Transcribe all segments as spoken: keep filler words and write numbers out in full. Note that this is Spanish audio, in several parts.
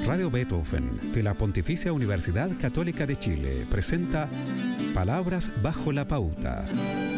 Radio Beethoven de la Pontificia Universidad Católica de Chile presenta Palabras bajo la pauta.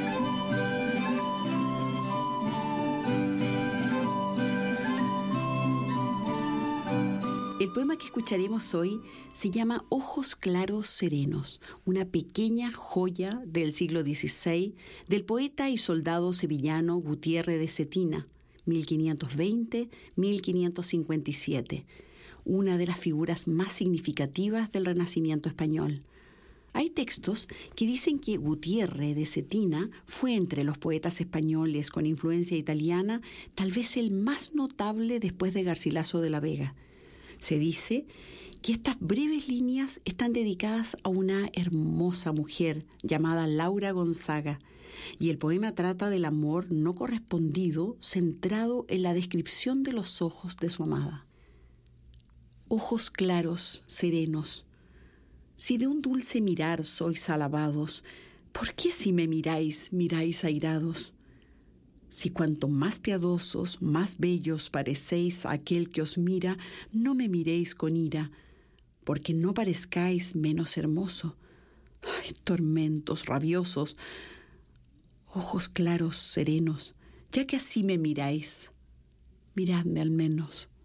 El poema que escucharemos hoy se llama Ojos claros serenos, una pequeña joya del siglo dieciséis del poeta y soldado sevillano Gutiérrez de Cetina, mil quinientos veinte a mil quinientos cincuenta y siete, una de las figuras más significativas del Renacimiento español. Hay textos que dicen que Gutiérrez de Cetina fue entre los poetas españoles con influencia italiana tal vez el más notable después de Garcilaso de la Vega. Se dice que estas breves líneas están dedicadas a una hermosa mujer llamada Laura Gonzaga, y el poema trata del amor no correspondido centrado en la descripción de los ojos de su amada. Ojos claros, serenos, si de un dulce mirar sois alabados, ¿por qué si me miráis, miráis airados? Si cuanto más piadosos, más bellos parecéis a aquel que os mira, no me miréis con ira, porque no parezcáis menos hermoso. ¡Ay, tormentos rabiosos! Ojos claros, serenos, ya que así me miráis, miradme al menos.